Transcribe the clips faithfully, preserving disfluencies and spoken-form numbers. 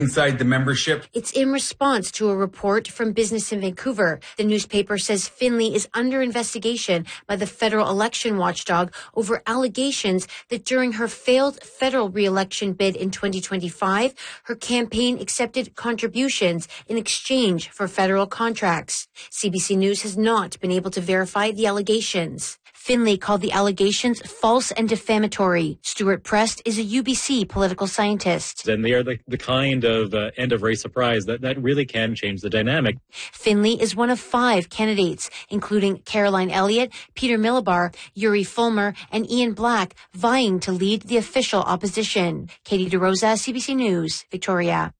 inside the membership. It's in response to a report from Business in Vancouver. The newspaper says Finlay is under investigation by the federal election watchdog over allegations that during her failed federal re-election bid in twenty twenty-five, her campaign accepted contributions in exchange for federal contracts. C B C News has not been able to verify the allegations. Finlay called the allegations false and defamatory. Stuart Prest is a U B C political scientist. And they are the, the kind of uh, end-of-race surprise that, that really can change the dynamic. Finlay is one of five candidates, including Caroline Elliott, Peter Millibar, Yuri Fulmer, and Ian Black, vying to lead the official opposition. Katie DeRosa, C B C News, Victoria.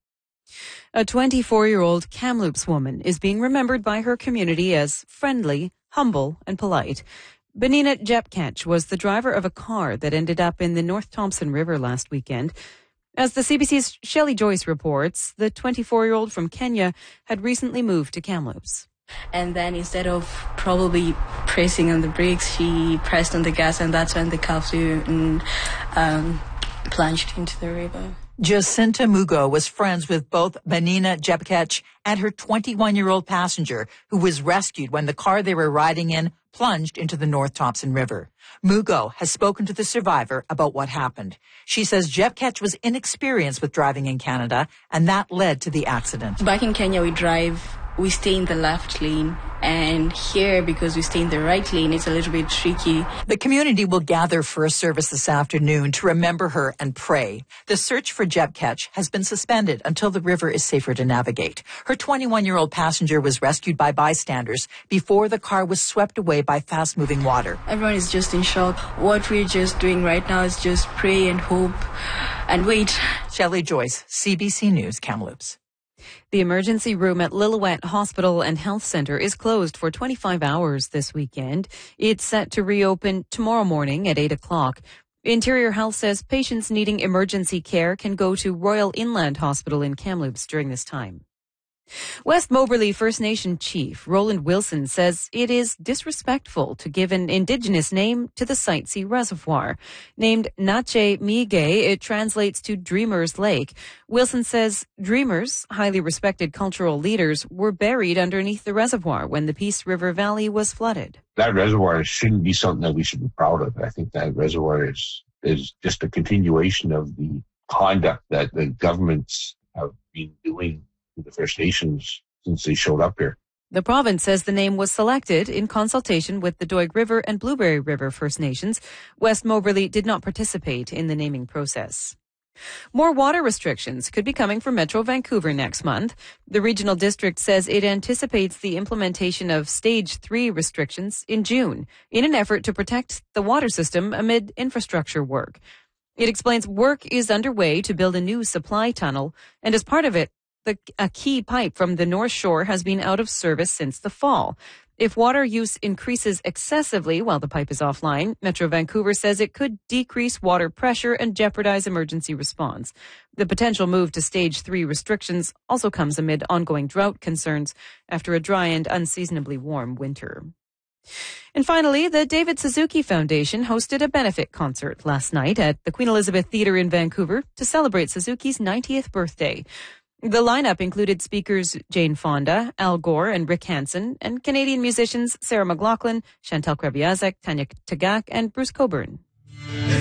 A twenty-four-year-old Kamloops woman is being remembered by her community as friendly, humble, and polite. Benina Jepkech was the driver of a car that ended up in the North Thompson River last weekend. As the C B C's Shelley Joyce reports, the twenty-four-year-old from Kenya had recently moved to Kamloops. And then instead of probably pressing on the brakes, she pressed on the gas, and that's when the car flew and um, plunged into the river. Jacinta Mugo was friends with both Benina Jepkech and her twenty-one-year-old passenger, who was rescued when the car they were riding in plunged into the North Thompson River. Mugo has spoken to the survivor about what happened. She says Jepkech was inexperienced with driving in Canada, and that led to the accident. Back in Kenya, we drive, we stay in the left lane. And here, because we stay in the right lane, it's a little bit tricky. The community will gather for a service this afternoon to remember her and pray. The search for Jepkech has been suspended until the river is safer to navigate. Her twenty-one-year-old passenger was rescued by bystanders before the car was swept away by fast-moving water. Everyone is just in shock. What we're just doing right now is just pray and hope and wait. Shelley Joyce, C B C News, Kamloops. The emergency room at Lillooet Hospital and Health Centre is closed for twenty-five hours this weekend. It's set to reopen tomorrow morning at eight o'clock. Interior Health says patients needing emergency care can go to Royal Inland Hospital in Kamloops during this time. West Moberly First Nation Chief Roland Wilson says it is disrespectful to give an Indigenous name to the Sightsee Reservoir. Named Nache Mige, it translates to Dreamers Lake. Wilson says dreamers, highly respected cultural leaders, were buried underneath the reservoir when the Peace River Valley was flooded. That reservoir shouldn't be something that we should be proud of. I think that reservoir is, is just a continuation of the conduct that the governments have been doing to the First Nations since they showed up here. The province says the name was selected in consultation with the Doig River and Blueberry River First Nations. West Moberly did not participate in the naming process. More water restrictions could be coming for Metro Vancouver next month. The regional district says it anticipates the implementation of Stage three restrictions in June in an effort to protect the water system amid infrastructure work. It explains work is underway to build a new supply tunnel, and as part of it, The, a key pipe from the North Shore has been out of service since the fall. If water use increases excessively while the pipe is offline, Metro Vancouver says it could decrease water pressure and jeopardize emergency response. The potential move to stage three restrictions also comes amid ongoing drought concerns after a dry and unseasonably warm winter. And finally, the David Suzuki Foundation hosted a benefit concert last night at the Queen Elizabeth Theatre in Vancouver to celebrate Suzuki's ninetieth birthday. The lineup included speakers Jane Fonda, Al Gore, and Rick Hansen, and Canadian musicians Sarah McLachlan, Chantal Kreviazek, Tanya Tagak, and Bruce Coburn.